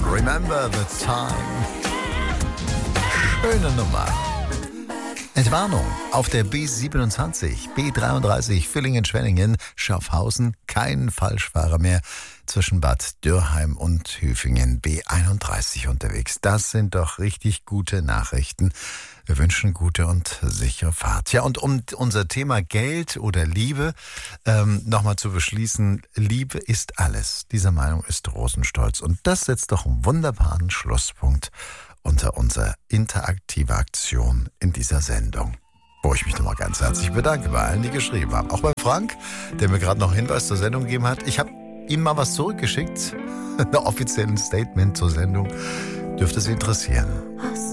Remember the Time. Schöne Nummer. Entwarnung auf der B27, B33, Villingen-Schwenningen, Schaffhausen, kein Falschfahrer mehr zwischen Bad Dürrheim und Hüfingen, B31 unterwegs. Das sind doch richtig gute Nachrichten. Wir wünschen gute und sichere Fahrt. Ja, und um unser Thema Geld oder Liebe nochmal zu beschließen, Liebe ist alles. Diese Meinung ist Rosenstolz. Und das setzt doch einen wunderbaren Schlusspunkt unter unsere interaktive Aktion in dieser Sendung, wo ich mich nochmal ganz herzlich bedanke bei allen, die geschrieben haben. Auch bei Frank, der mir gerade noch einen Hinweis zur Sendung gegeben hat. Ich habe ihm mal was zurückgeschickt, ein offizielles Statement zur Sendung. Dürfte Sie interessieren.